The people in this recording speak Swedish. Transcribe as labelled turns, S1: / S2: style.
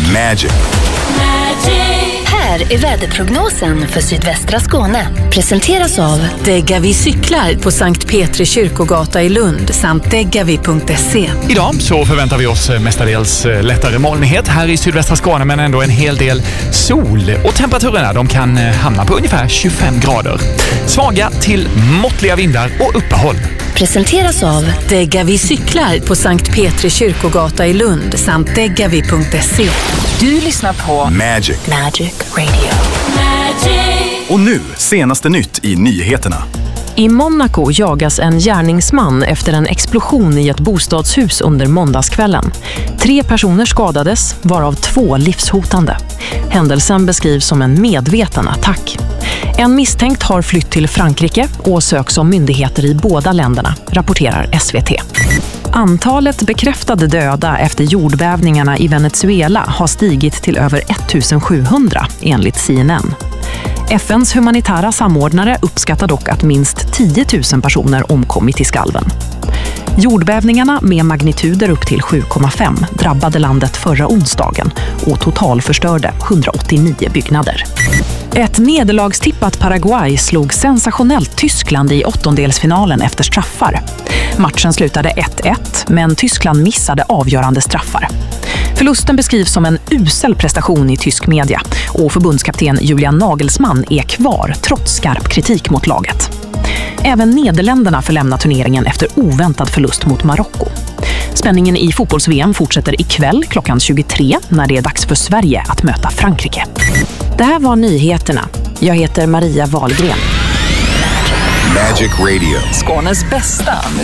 S1: Magic.
S2: Här är väderprognosen för sydvästra Skåne. Presenteras av
S3: Degavi cyklar på Sankt Petri kyrkogata i Lund samt degavi.se.
S4: Idag så förväntar vi oss mestadels lättare molnighet här i sydvästra Skåne, men ändå en hel del sol. Och temperaturerna de kan hamna på ungefär 25 grader. Svaga till måttliga vindar och uppehåll.
S2: Presenteras av
S3: Degavi cyklar på Sankt Petri kyrkogata i Lund samt degavi.se.
S2: Du lyssnar på
S1: Magic.
S2: Radio.
S1: Och nu, senaste nytt i nyheterna.
S5: I Monaco jagas en gärningsman efter en explosion i ett bostadshus under måndagskvällen. 3 personer skadades, varav 2 livshotande. Händelsen beskrivs som en medveten attack. En misstänkt har flytt till Frankrike och söks av myndigheter i båda länderna, rapporterar SVT. Antalet bekräftade döda efter jordbävningarna i Venezuela har stigit till över 1700 enligt CNN. FNs humanitära samordnare uppskattar dock att minst 10 000 personer omkommit i skalven. Jordbävningarna med magnituder upp till 7,5 drabbade landet förra onsdagen och totalförstörde 189 byggnader. Ett nederlagstippat Paraguay slog sensationellt Tyskland i åttondelsfinalen efter straffar. Matchen slutade 1-1, men Tyskland missade avgörande straffar. Förlusten beskrivs som en usel prestation i tysk media och förbundskapten Julian Nagelsmann är kvar trots skarp kritik mot laget. Även Nederländerna förlämnar turneringen efter oväntad förlust mot Marocko. Spänningen i fotbolls-VM fortsätter ikväll klockan 23 när det är dags för Sverige att möta Frankrike. Det här var nyheterna. Jag heter Maria Wahlgren.
S1: Magic Radio.
S2: Skånes bästa